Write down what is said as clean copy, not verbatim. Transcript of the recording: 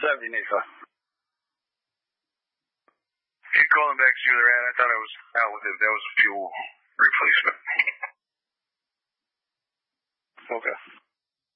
70, Nisa. You calling back to the rat? I thought I was out with it. That was fuel.